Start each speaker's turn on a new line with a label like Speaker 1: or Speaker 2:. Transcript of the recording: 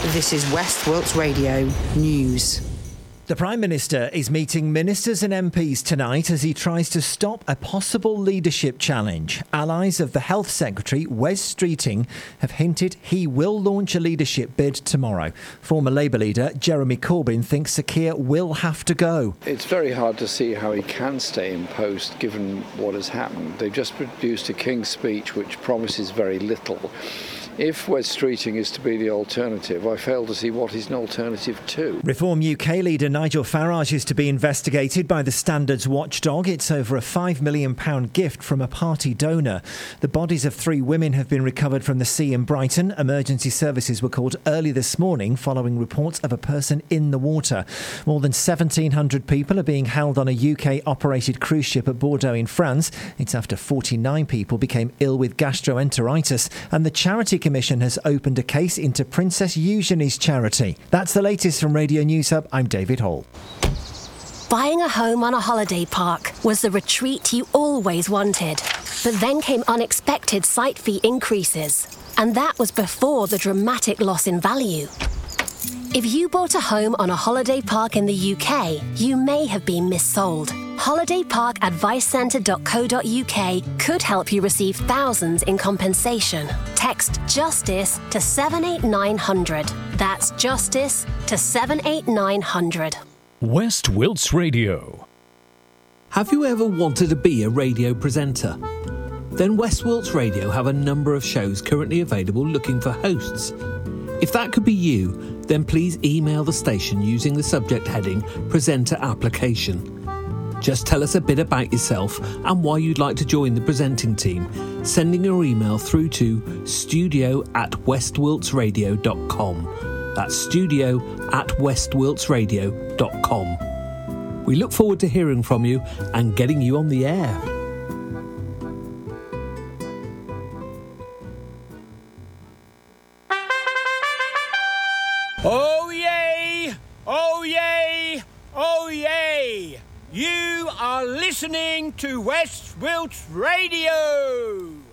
Speaker 1: This is West Wilts Radio News.
Speaker 2: The Prime Minister is meeting ministers and MPs tonight as he tries to stop a possible leadership challenge. Allies of the Health Secretary, Wes Streeting, have hinted he will launch a leadership bid tomorrow. Former Labour leader Jeremy Corbyn thinks Sir Keir will have to go.
Speaker 3: It's very hard to see how he can stay in post given what has happened. They've just produced a King's Speech which promises very little. If Wes Streeting is to be the alternative, I fail to see what is an alternative to.
Speaker 2: Reform UK leader Nigel Farage is to be investigated by the Standards Watchdog. It's over a £5 million gift from a party donor. The bodies of 3 women have been recovered from the sea in Brighton. Emergency services were called early this morning following reports of a person in the water. More than 1,700 people are being held on a UK-operated cruise ship at Bordeaux in France. It's after 49 people became ill with gastroenteritis, and the Charity Commission has opened a case into Princess Eugenie's charity. That's the latest from Radio News Hub. I'm David Hall.
Speaker 4: Buying a home on a holiday park was the retreat you always wanted. But then came unexpected site fee increases. And that was before the dramatic loss in value. If you bought a home on a holiday park in the UK, you may have been missold. holidayparkadvicecentre.co.uk could help you receive thousands in compensation. Text JUSTICE to 78900. That's JUSTICE to 78900.
Speaker 5: West Wilts Radio.
Speaker 6: Have you ever wanted to be a radio presenter? Then West Wilts Radio have a number of shows currently available looking for hosts. If that could be you, then please email the station using the subject heading Presenter Application. Just tell us a bit about yourself and why you'd like to join the presenting team, sending your email through to studio@westwiltsradio.com. That's studio@westwiltsradio.com. We look forward to hearing from you and getting you on the air.
Speaker 7: Oh yay! Oh yay! Oh yay! You are listening to West Wilts Radio!